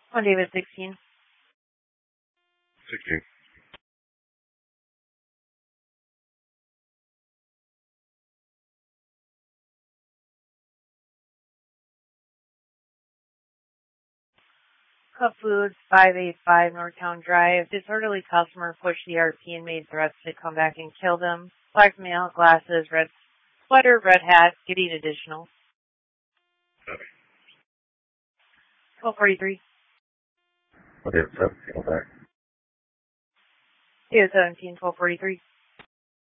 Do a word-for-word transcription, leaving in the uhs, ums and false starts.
One David sixteen. sixteen. Cup Foods, five eighty-five Northtown Drive. Disorderly customer pushed the R P and made threats to come back and kill them. Black male, glasses, red sweater, red hat, getting additional. Okay. twelve forty-three. Okay, seventeen, back. David seventeen, twelve forty-three.